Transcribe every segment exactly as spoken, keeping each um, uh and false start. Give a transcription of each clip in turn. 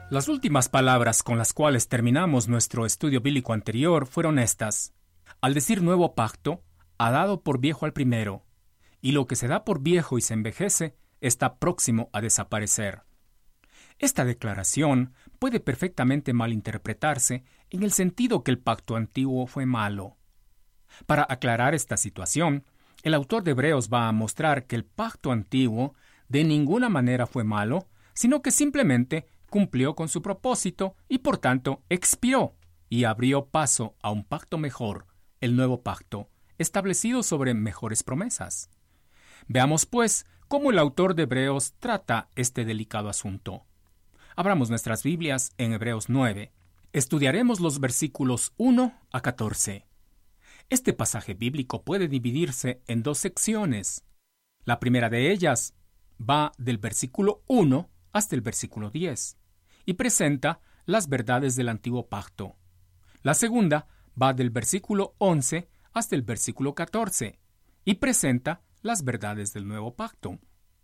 Las últimas palabras con las cuales terminamos nuestro estudio bíblico anterior fueron estas. Al decir nuevo pacto, ha dado por viejo al primero, y lo que se da por viejo y se envejece está próximo a desaparecer. Esta declaración puede perfectamente malinterpretarse en el sentido que el pacto antiguo fue malo. Para aclarar esta situación, el autor de Hebreos va a mostrar que el pacto antiguo de ninguna manera fue malo, sino que simplemente cumplió con su propósito y por tanto expiró y abrió paso a un pacto mejor, el nuevo pacto, establecido sobre mejores promesas. Veamos pues cómo el autor de Hebreos trata este delicado asunto. Abramos nuestras Biblias en Hebreos nueve. Estudiaremos los versículos uno a catorce. Este pasaje bíblico puede dividirse en dos secciones. La primera de ellas va del versículo uno hasta el versículo diez y presenta las verdades del antiguo pacto. La segunda va del versículo once hasta el versículo catorce y presenta las verdades del nuevo pacto.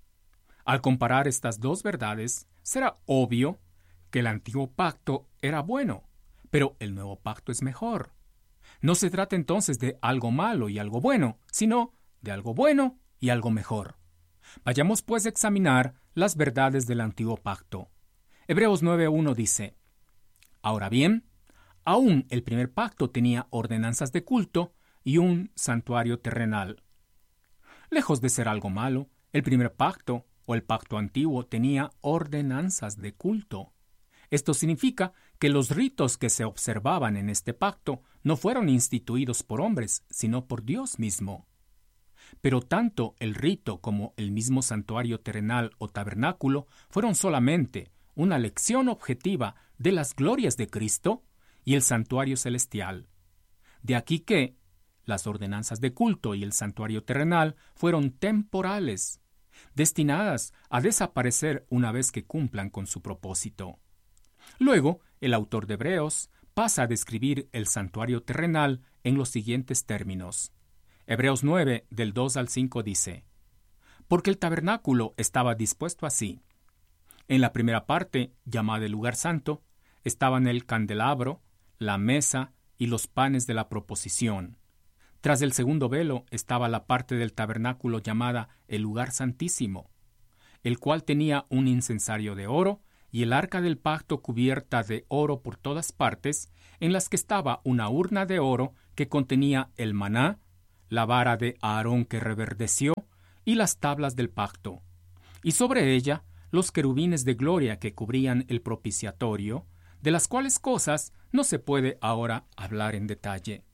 Al comparar estas dos verdades, será obvio que el antiguo pacto era bueno, pero el nuevo pacto es mejor. No se trata entonces de algo malo y algo bueno, sino de algo bueno y algo mejor. Vayamos pues a examinar las verdades del antiguo pacto. Hebreos nueve uno dice: Ahora bien, aún el primer pacto tenía ordenanzas de culto y un santuario terrenal. Lejos de ser algo malo, el primer pacto o el pacto antiguo tenía ordenanzas de culto. Esto significa que los ritos que se observaban en este pacto no fueron instituidos por hombres, sino por Dios mismo. Pero tanto el rito como el mismo santuario terrenal o tabernáculo fueron solamente una lección objetiva de las glorias de Cristo y el santuario celestial. De aquí que las ordenanzas de culto y el santuario terrenal fueron temporales, destinadas a desaparecer una vez que cumplan con su propósito. Luego, el autor de Hebreos pasa a describir el santuario terrenal en los siguientes términos. Hebreos nueve, del dos al cinco dice: Porque el tabernáculo estaba dispuesto así. En la primera parte, llamada el lugar santo, estaban el candelabro, la mesa y los panes de la proposición. Tras el segundo velo estaba la parte del tabernáculo llamada el lugar santísimo, el cual tenía un incensario de oro y el arca del pacto cubierta de oro por todas partes, en las que estaba una urna de oro que contenía el maná, la vara de Aarón que reverdeció y las tablas del pacto, y sobre ella los querubines de gloria que cubrían el propiciatorio, de las cuales cosas no se puede ahora hablar en detalle.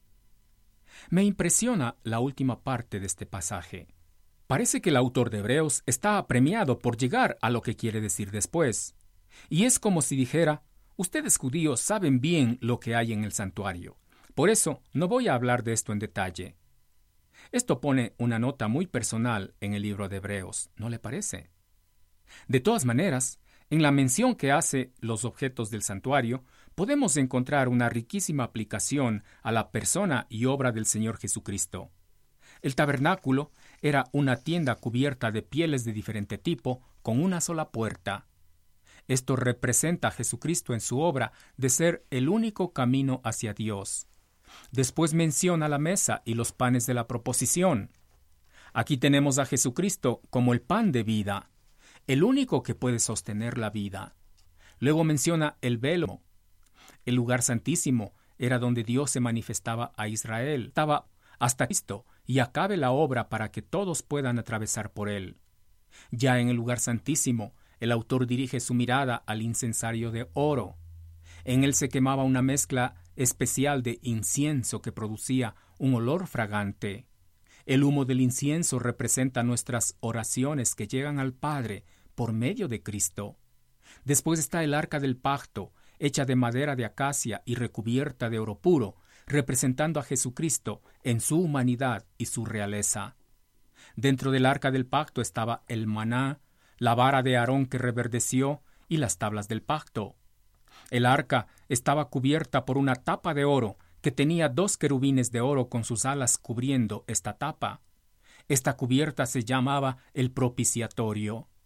Me impresiona la última parte de este pasaje. Parece que el autor de Hebreos está apremiado por llegar a lo que quiere decir después. Y es como si dijera: ustedes judíos saben bien lo que hay en el santuario. Por eso no voy a hablar de esto en detalle. Esto pone una nota muy personal en el libro de Hebreos, ¿no le parece? De todas maneras, en la mención que hace los objetos del santuario, podemos encontrar una riquísima aplicación a la persona y obra del Señor Jesucristo. El tabernáculo era una tienda cubierta de pieles de diferente tipo con una sola puerta. Esto representa a Jesucristo en su obra de ser el único camino hacia Dios. Después menciona la mesa y los panes de la proposición. Aquí tenemos a Jesucristo como el pan de vida, el único que puede sostener la vida. Luego menciona el velo. El lugar santísimo era donde Dios se manifestaba a Israel. Estaba hasta Cristo y acabe la obra para que todos puedan atravesar por él. Ya en el lugar santísimo, el autor dirige su mirada al incensario de oro. En él se quemaba una mezcla especial de incienso que producía un olor fragante. El humo del incienso representa nuestras oraciones que llegan al Padre por medio de Cristo. Después está el arca del pacto, hecha de madera de acacia y recubierta de oro puro, representando a Jesucristo en su humanidad y su realeza. Dentro del arca del pacto estaba el maná, la vara de Aarón que reverdeció y las tablas del pacto. El arca estaba cubierta por una tapa de oro que tenía dos querubines de oro con sus alas cubriendo esta tapa. Esta cubierta se llamaba el propiciatorio.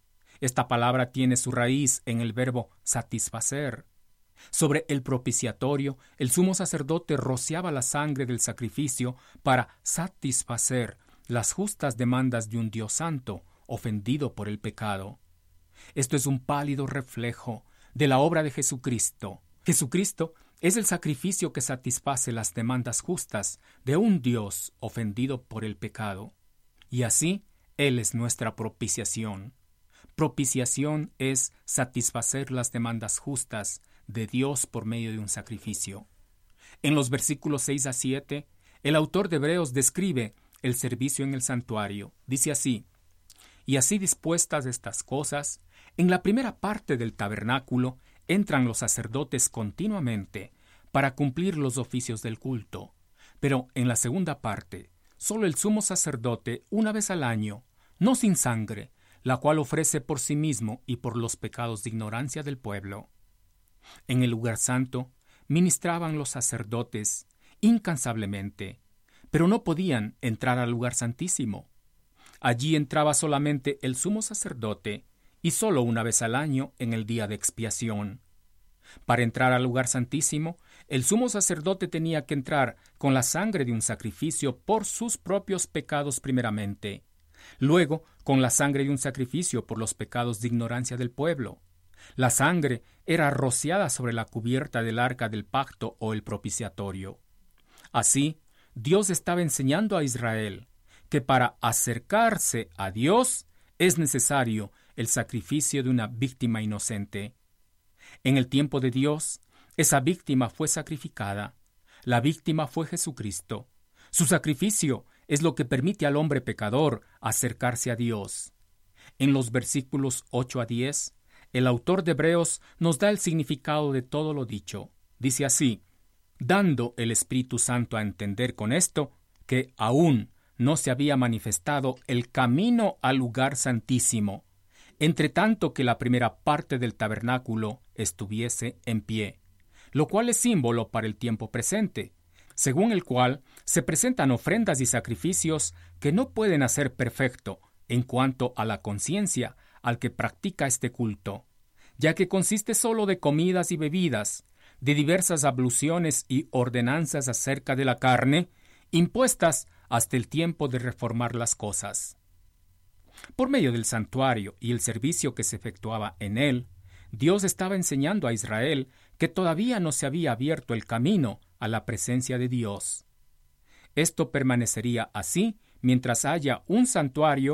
Esta palabra tiene su raíz en el verbo satisfacer. Sobre el propiciatorio, el sumo sacerdote rociaba la sangre del sacrificio para satisfacer las justas demandas de un Dios santo, ofendido por el pecado. Esto es un pálido reflejo de la obra de Jesucristo. Jesucristo es el sacrificio que satisface las demandas justas de un Dios ofendido por el pecado. Y así, Él es nuestra propiciación. Propiciación es satisfacer las demandas justas de Dios por medio de un sacrificio. En los versículos seis a siete, el autor de Hebreos describe el servicio en el santuario. Dice así: y así dispuestas estas cosas, en la primera parte del tabernáculo entran los sacerdotes continuamente para cumplir los oficios del culto, pero en la segunda parte, solo el sumo sacerdote una vez al año, no sin sangre, la cual ofrece por sí mismo y por los pecados de ignorancia del pueblo. En el lugar santo ministraban los sacerdotes incansablemente, pero no podían entrar al lugar santísimo. Allí entraba solamente el sumo sacerdote, y solo una vez al año en el día de expiación. Para entrar al lugar santísimo, el sumo sacerdote tenía que entrar con la sangre de un sacrificio por sus propios pecados primeramente, luego con la sangre de un sacrificio por los pecados de ignorancia del pueblo. La sangre era rociada sobre la cubierta del arca del pacto o el propiciatorio. Así, Dios estaba enseñando a Israel que para acercarse a Dios es necesario el sacrificio de una víctima inocente. En el tiempo de Dios, esa víctima fue sacrificada. La víctima fue Jesucristo. Su sacrificio es lo que permite al hombre pecador acercarse a Dios. En los versículos ocho a diez, el autor de Hebreos nos da el significado de todo lo dicho. Dice así: dando el Espíritu Santo a entender con esto que aún no se había manifestado el camino al lugar santísimo, entre tanto que la primera parte del tabernáculo estuviese en pie, lo cual es símbolo para el tiempo presente, según el cual se presentan ofrendas y sacrificios que no pueden hacer perfecto en cuanto a la conciencia al que practica este culto, ya que consiste solo de comidas y bebidas, de diversas abluciones y ordenanzas acerca de la carne, impuestas hasta el tiempo de reformar las cosas. Por medio del santuario y el servicio que se efectuaba en él, Dios estaba enseñando a Israel que todavía no se había abierto el camino a la presencia de Dios. Esto permanecería así mientras haya un santuario